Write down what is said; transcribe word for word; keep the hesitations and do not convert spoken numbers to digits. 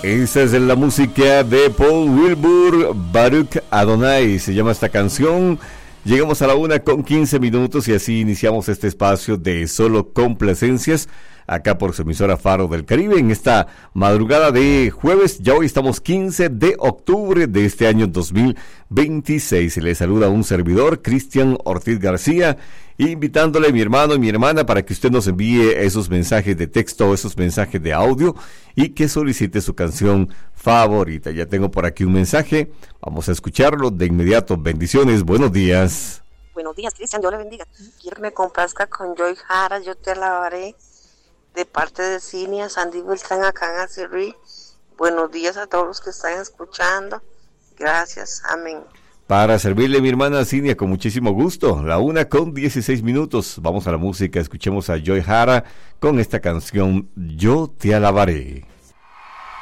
Esa es la música de Paul Wilbur, Baruch Adonai, se llama esta canción. Llegamos a la una con quince minutos y así iniciamos este espacio de solo complacencias, acá por su emisora Faro del Caribe, en esta madrugada de jueves. Ya hoy estamos quince de octubre de este año dos mil veintiséis. Les saluda un servidor, Cristian Ortiz García, invitándole a mi hermano y mi hermana para que usted nos envíe esos mensajes de texto o esos mensajes de audio y que solicite su canción favorita. Ya tengo por aquí un mensaje, vamos a escucharlo de inmediato. Bendiciones, buenos días. Buenos días, Cristian, Dios le bendiga. Quiero que me complazca con Joy Jara, Yo te alabaré, de parte de Cinia, Sandy Beltrán, acá en Acerrí. Buenos días a todos los que están escuchando. Gracias, amén. Para servirle, mi hermana Cinia, con muchísimo gusto. La una con dieciséis minutos. Vamos a la música, escuchemos a Joy Jara con esta canción, Yo te alabaré.